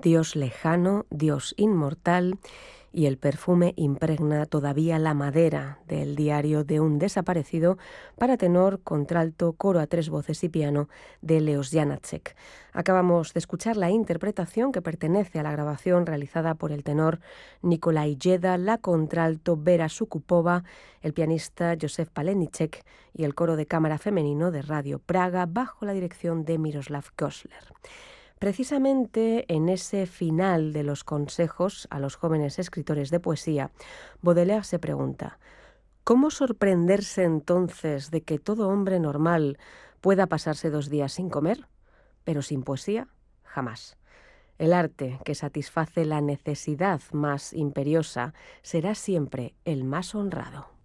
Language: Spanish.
Dios lejano, Dios inmortal, y el perfume impregna todavía la madera del diario de un desaparecido para tenor, contralto, coro a 3 voces y piano de Leos Janáček. Acabamos de escuchar la interpretación que pertenece a la grabación realizada por el tenor Nikolai Jeda, la contralto Vera Sukupova, el pianista Josef Palenicek y el coro de cámara femenino de Radio Praga bajo la dirección de Miroslav Kosler. Precisamente en ese final de los consejos a los jóvenes escritores de poesía, Baudelaire se pregunta: ¿cómo sorprenderse entonces de que todo hombre normal pueda pasarse 2 días sin comer? Pero sin poesía, jamás. El arte que satisface la necesidad más imperiosa será siempre el más honrado.